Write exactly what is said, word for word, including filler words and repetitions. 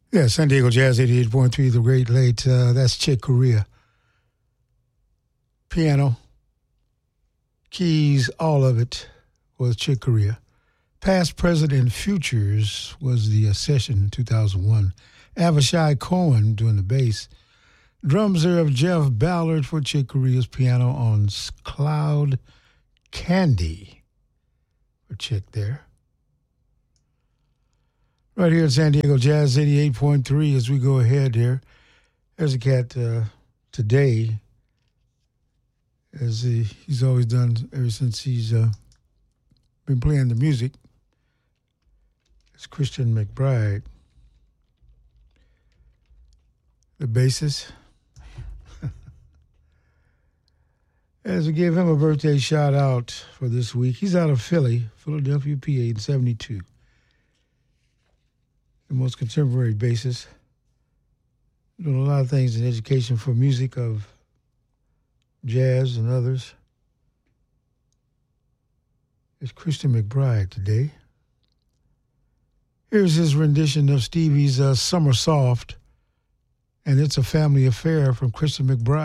Yeah, San Diego Jazz eighty-eight point three, the great late. Uh, that's Chick Corea. Piano, keys, all of it was Chick Corea. Past, Present, and Futures was the uh, session in two thousand one. Avishai Cohen doing the bass. Drums there of Jeff Ballard for Chick Corea's piano on Cloud Candy for Chick there. Right here at San Diego Jazz eighty-eight point three as we go ahead here. There's a cat uh, today, as he, he's always done ever since he's uh, been playing the music. It's Christian McBride, the bassist. As we give him a birthday shout out for this week. He's out of Philly, Philadelphia, P A in seventy-two. The most contemporary bassist. Doing a lot of things in education for music of jazz and others. It's Christian McBride today. Here's his rendition of Stevie's uh, Summer Soft, and It's a Family Affair from Christian McBride.